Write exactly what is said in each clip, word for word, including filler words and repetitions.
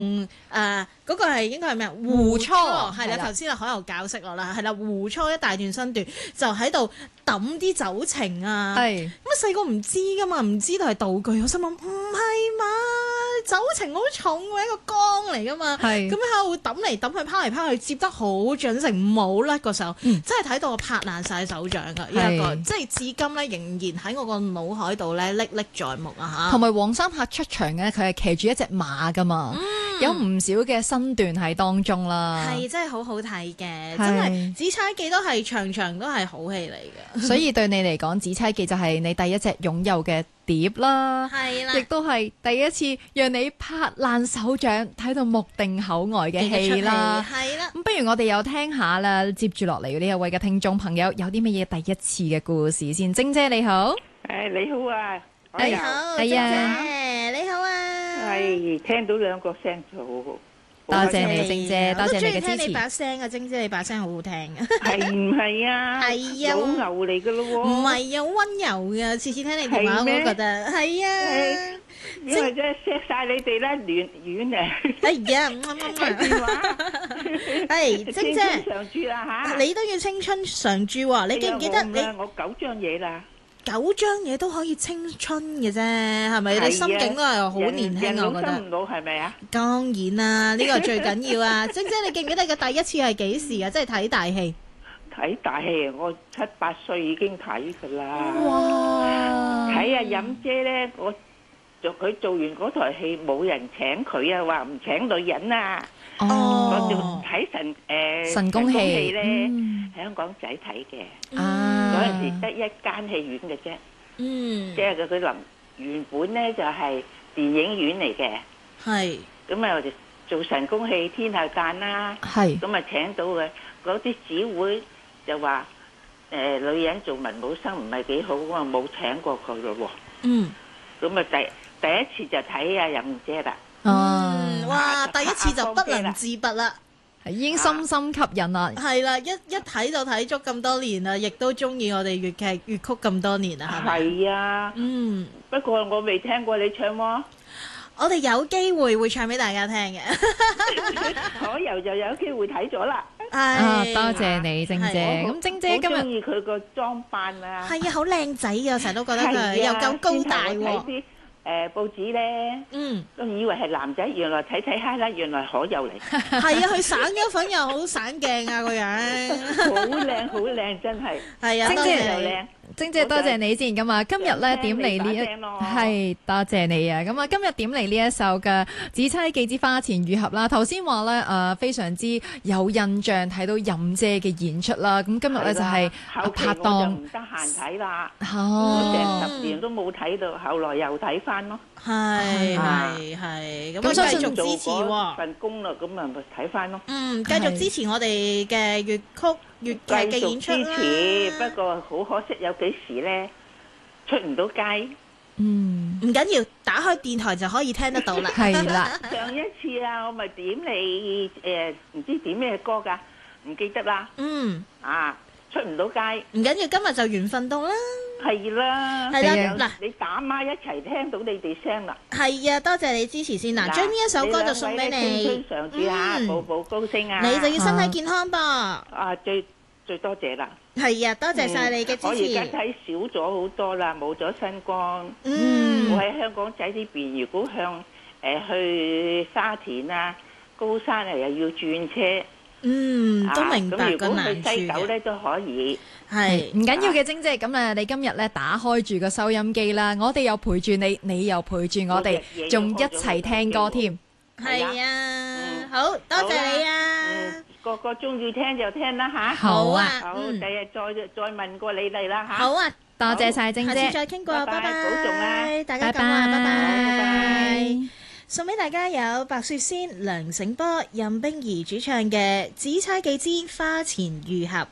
嗯誒嗰個係應該係咩啊？ 胡初係啦， 係啦頭先阿海又教識我啦，係啦，胡初一大段身段就喺度抌啲酒情啊， 係咁啊細個唔知噶嘛，唔知道係道具，我心諗唔係嘛，酒情好重嘅一個缸嚟噶嘛， 係咁喺度抌嚟抌去，拋嚟拋去，接得好準，成冇甩個手， 嗯真係睇到我拍爛晒手掌噶，呢一個即係至今咧仍然喺我個腦海度咧歷歷在目啊嚇。 同埋黃三客出場嘅，佢係騎住一隻馬噶嘛， 嗯、 有唔少嘅身段喺當中啦。 係真係好好睇嘅， 係真係《紫釵記》都係場場都係好戲嚟嘅。 所以對你嚟講，《紫釵記》就係你第一隻擁有嘅碟啦， 係啦， 亦都係第一次讓你拍爛手掌、睇到目定口呆嘅戲啦。 係啦， 咁不如我哋又聽下啦，接住落嚟呢一位嘅聽眾朋友有啲乜嘢第一次嘅故事先？晶姐你好， 誒你好啊， 你好， 係啊， 你好啊， 係聽到兩個聲就好好。 多謝你晶姐，多謝你嘅支我都中意聽你把持。 聲啊，晶姐你把聲好好聽啊。 係唔係啊？ 係啊老牛嚟噶咯喎。 唔係啊，温柔噶，次次聽你電話我都覺得係啊。 因為真係錫晒你哋啦，暖暖啊！ 哎呀， 電話係晶姐， 常駐啦嚇。 你都要青春常駐喎，你記唔記得你我九張嘢啦？ 九張嘢都可以青春嘅啫，係咪？ 係啊你心境都係好年輕， 人老我覺得。 心唔老係咪啊？ 當然啦，呢個最緊要啊！晶姐，你記唔記得你嘅第一次係幾時啊？即係睇大戲。 睇大戲，我七八歲已經睇㗎啦。 哇！ 睇啊飲姐咧，我做佢做完嗰台戲冇人請佢啊，話唔請女人啊。我就哦， 睇神誒神功戲咧， 嗯香港仔睇嘅。 啊， 嗰陣時得一間戲院嘅啫， 嗯， 即係佢佢臨原本咧就係電影院嚟嘅， 係咁啊我哋做神功戲天后間啦， 係咁啊請到嘅嗰啲指會就話誒女人做文武生唔係幾好，我冇請過佢咯喎， 嗯咁啊第第一次就睇阿任姐啦， 嗯，哇！第一次就不能自拔啦， 已經深深吸引啦。 係啦，一一睇就睇足咁多年啦，亦都中意我哋粵劇粵曲咁多年啦，係咪？ 係啊， 嗯， 不過我未聽過你唱喎， 我哋有機會會唱俾大家聽嘅， 可由就有機會睇咗啦， 啊， 係多謝你，晶姐。咁晶姐今好日中意佢個裝扮啊！ 係啊，好靚仔啊！我成日都覺得佢係啊又夠高大先頭我睇喎。 啲誒報紙咧， 嗯， 都以為係男仔，原來睇睇下啦，原來可有嚟， 係啊，佢散咗粉又好散鏡啊，個樣。 好靚好靚，真係， 係啊， 晶姐多謝你。 又靚。 晶姐多謝你先。咁啊，今日咧點嚟呢一係多謝你啊。咁啊，今日點嚟呢一首嘅《紫釵記之花前月合》啦。頭先話咧誒，非常之有印象，睇到任姐嘅演出啦。咁今日咧就係拍檔， 我就唔得閒睇啦，我成十年都冇睇到，後來又睇翻咯。 係啊係係，咁咁我相信繼續支持做嗰喎。 份工啦，咁咪咪睇翻咯。 嗯，繼續支持我哋嘅粵曲粵劇繼嘅演續出啦。 支持，不過好可惜，有幾時咧出唔到街。 嗯， 唔緊要，打開電台就可以聽得到啦。 係啦。 上一次啊，我咪點你誒唔知點咩歌㗎，唔記得啦。 嗯， 啊，出唔到街， 唔緊要，今日就緣分到啦。 係啦， 係係啦，嗱， 你打孖一齊聽到你哋聲啦。 係啊，多謝你支持先嗱，將呢一首歌就送俾你， 青春常駐啊， 嗯步步高升啊！ 你就要身體健康噃。 啊，最最多謝啦。 係啊，多謝晒你嘅我而家支持。 睇少咗好多啦，冇咗新光。我嗯， 喺香港仔呢邊，如果向誒去沙田啊、高山啊，又要轉車。 嗯，都明白咁如果個難處去西九嘅。 咧都可以。 係唔緊要嘅，晶姐。咁啊，你今日咧打開住個收音機啦，我哋又陪住你，你又陪住我哋，仲一齊聽歌添。 係啊，好多謝你啊。 嗯，個個中意聽就聽啦吓。 好啊， 好， 嗯第日再再問過你哋啦吓。 好啊， 多謝晒晶下次姐。 再傾過， 拜拜拜拜， 保重啊大家咁話，拜拜拜拜。送俾大家有白雪仙、梁醒波、任冰兒主唱嘅《紫釵記之花前月合》。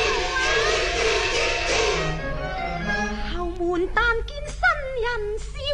後門但見新人笑。